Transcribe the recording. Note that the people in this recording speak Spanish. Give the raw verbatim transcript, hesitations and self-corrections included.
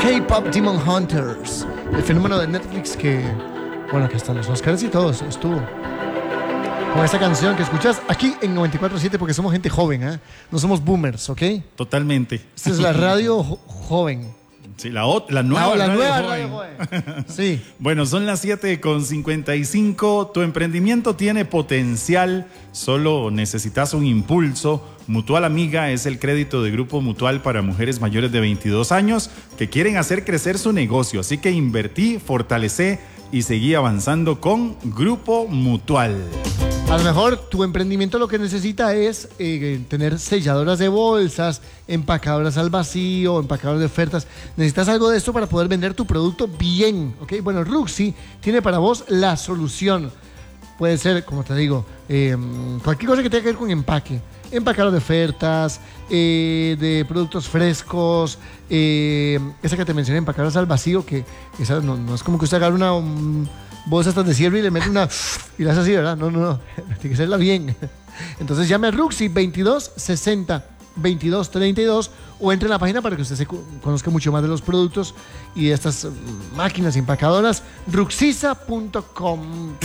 K-Pop Demon Hunters, el fenómeno de Netflix que, bueno, que hasta los Oscars y todos estuvo con esta canción que escuchas aquí en noventa y cuatro punto siete, porque somos gente joven, ¿eh? No somos boomers, ¿ok? Totalmente. Esta es la radio jo- joven. Sí, la, ot- la nueva, Ah, la radio nueva joven. radio joven. Sí. Bueno, son las siete con cincuenta y cinco. Tu emprendimiento tiene potencial, solo necesitas un impulso. Mutual Amiga es el crédito de Grupo Mutual para mujeres mayores de veintidós años que quieren hacer crecer su negocio. Así que invertí, fortalecé y seguí avanzando con Grupo Mutual. A lo mejor tu emprendimiento lo que necesita es eh, tener selladoras de bolsas, empacadoras al vacío, empacadoras de ofertas. Necesitas algo de esto para poder vender tu producto bien, ¿ok? Bueno, Ruxy tiene para vos la solución. Puede ser, como te digo, eh, cualquier cosa que tenga que ver con empaque. Empacador de ofertas, eh, de productos frescos, eh, esa que te mencioné, empacadoras al vacío, que esa no, no es como que usted agarre una... Um, bolsa estas de cierre y le mete una y la hace así, ¿verdad? No, no, no. Tiene que hacerla bien. Entonces llame a Ruxy veintidós sesenta veintidós treinta y dos o entre en la página para que usted se conozca mucho más de los productos y de estas máquinas empacadoras. ruxiza punto com.